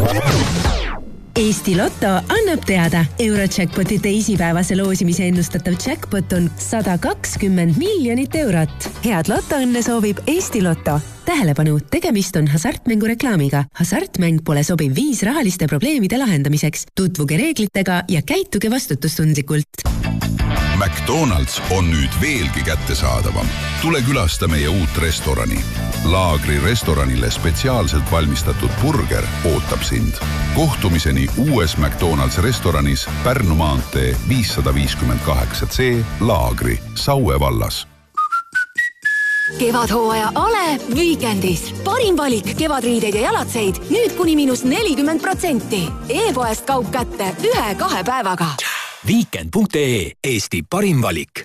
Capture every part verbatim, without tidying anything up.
Eesti Lotto annab teada. Eurojackpoti teisipäevase loosimise ennustatav jackpot on sada kakskümmend miljonit eurot. Head lotoõnne soovib Eesti Lotto. Tähelepanu, tegemist on hasartmängu reklaamiga. Hasartmäng pole sobiv viis rahaliste probleemide lahendamiseks. Tutvuge reeglitega ja käituge vastutustundlikult. McDonald's on nüüd veelgi kättesaadavam. Tule külasta meie uut restorani. Laagri restoranile spetsiaalselt valmistatud burger ootab sind. Kohtumiseni uues McDonald's restoranis Pärnu maantee viissada viiskümmend kaheksa C Laagri, Saue vallas. Kevadhooaja Ale Weekendis. Parim valik kevadriideid ja jalatseid nüüd kuni miinus nelikümmend protsenti. E-poest kaup kätte ühe-kahe päevaga. Weekend punkt ee, Eesti parim valik.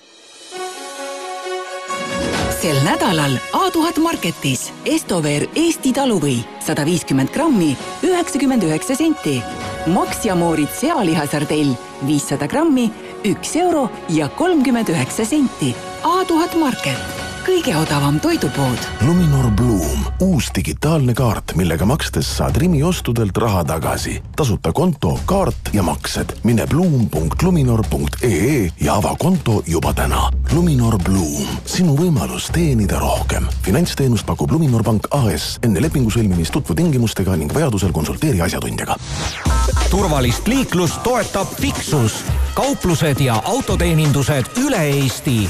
Sel nädalal A tuhat Marketis Estover Eesti taluvõi sada viiskümmend grammi üheksakümmend üheksa senti. Max ja Moorid sealihasardell viissada grammi üks euro ja kolmkümmend üheksa senti. A tuhat Market. Kõige odavam toidupood. Luminor Bloom. Uus digitaalne kaart, millega makstes saad Rimi ostudelt raha tagasi. Tasuta konto, kaart ja maksed. Mine bloom punkt luminor punkt ee ja ava konto juba täna. Luminor Bloom. Sinu võimalus teenida rohkem. Finantsteenust pakub Luminor Pank A S. Enne lepingu sõlmimist tutvu tingimustega ning vajadusel konsulteeri asjatundjaga. Turvalist liiklust toetab Fixus. Kauplused ja autoteenindused üle Eesti.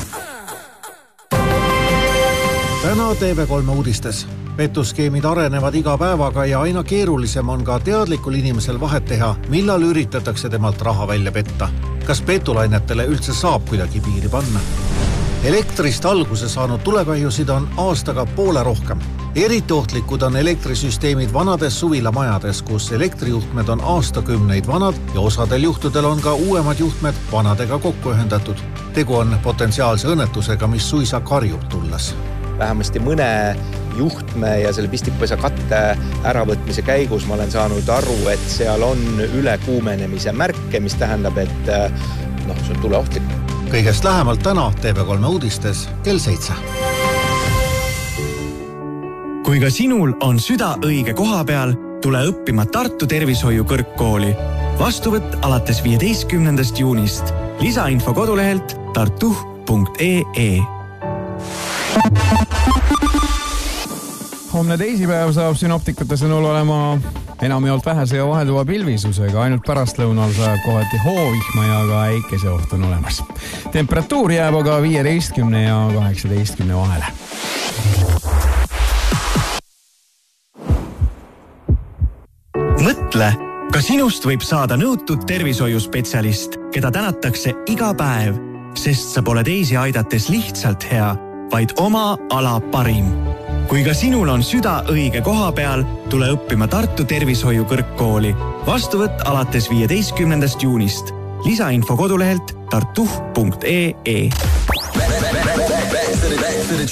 Täna T V kolme uudistes. Petuskeemid arenevad iga päevaga ja aina keerulisem on ka teadlikul inimesel vahet teha, millal üritatakse temalt raha välja petta. Kas petulainetele üldse saab kuidagi piiri panna? Elektrist alguse saanud tulekahjusid on aastaga poole rohkem. Eriti ohtlikud on elektrisüsteemid vanades suvilamajades, kus elektrijuhtmed on aastakümneid vanad ja osadel juhtudel on ka uuemad juhtmed vanadega kokku ühendatud. Tegu on potentsiaalse õnnetusega, mis suisa karjub tulles. Vähemasti mõne juhtme ja selle pistikpõsa katte äravõtmise käigus ma olen saanud aru, et seal on ülekuumenemise märke, mis tähendab, et noh, see on tuleohtlik. Kõigest lähemalt täna T V kolme uudistes kell seitse. Kui ka sinul on süda õige koha peal, tule õppima Tartu Tervishoiu kõrgkooli. Vastuvõtt alates viieteistkümnendast juunist. Lisainfo kodulehelt tartu punkt ee. Homne teisipäev saab synoptikute sõnul olema enamjaolt vähese ja vahelduva pilvisusega. Ainult pärastlõunal saab kohati hoovihma ja ka äikese oht on olemas. Temperatuur jääb aga viieteistkümne ja kaheksateistkümne vahele. Mõtle, ka sinust võib saada nõutud tervishoiuspetsialist, keda tänatakse iga päev, sest sa pole teisi aidates lihtsalt hea, vaid oma ala parim. Kui ka sinul on süda õige koha peal, tule õppima Tartu Tervishoiu kõrgkooli. Vastuvõtt alates viieteistkümnendast juunist. Lisainfo kodulehelt tartu punkt ee.